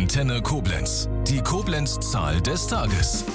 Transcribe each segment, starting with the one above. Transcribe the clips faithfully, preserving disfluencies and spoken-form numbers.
Antenne Koblenz. Die Koblenz-Zahl des Tages.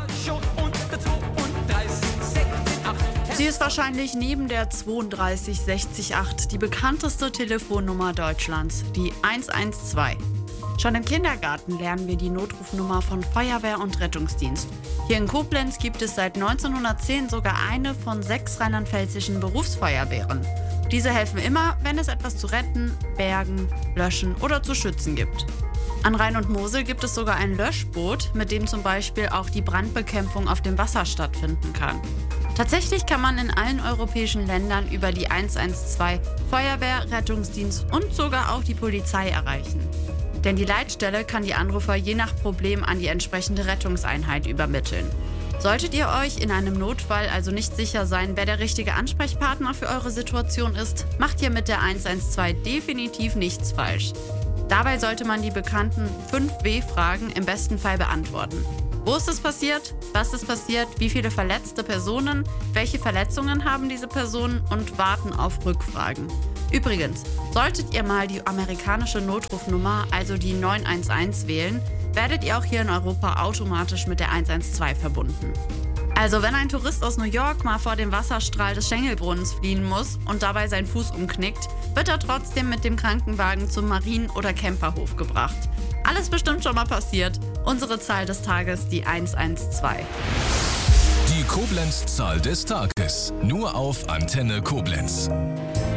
Sie ist wahrscheinlich neben der zweiunddreißig sechzig acht die bekannteste Telefonnummer Deutschlands, die eins eins zwei. Schon im Kindergarten lernen wir die Notrufnummer von Feuerwehr und Rettungsdienst. Hier in Koblenz gibt es seit neunzehnhundertzehn sogar eine von sechs rheinland-pfälzischen Berufsfeuerwehren. Diese helfen immer, wenn es etwas zu retten, bergen, löschen oder zu schützen gibt. An Rhein und Mosel gibt es sogar ein Löschboot, mit dem zum Beispiel auch die Brandbekämpfung auf dem Wasser stattfinden kann. Tatsächlich kann man in allen europäischen Ländern über die eins eins zwei Feuerwehr, Rettungsdienst und sogar auch die Polizei erreichen. Denn die Leitstelle kann die Anrufer je nach Problem an die entsprechende Rettungseinheit übermitteln. Solltet ihr euch in einem Notfall also nicht sicher sein, wer der richtige Ansprechpartner für eure Situation ist, macht ihr mit der eins eins zwei definitiv nichts falsch. Dabei sollte man die bekannten fünf W-Fragen im besten Fall beantworten. Wo ist es passiert? Was ist passiert? Wie viele verletzte Personen? Welche Verletzungen haben diese Personen? Und warten auf Rückfragen. Übrigens, solltet ihr mal die amerikanische Notrufnummer, also die neun eins eins wählen, werdet ihr auch hier in Europa automatisch mit der eins eins zwei verbunden. Also wenn ein Tourist aus New York mal vor dem Wasserstrahl des Schengelbrunnens fliehen muss und dabei seinen Fuß umknickt, wird er trotzdem mit dem Krankenwagen zum Marien- oder Camperhof gebracht. Alles bestimmt schon mal passiert. Unsere Zahl des Tages, die eins eins zwei. Die Koblenz-Zahl des Tages. Nur auf Antenne Koblenz.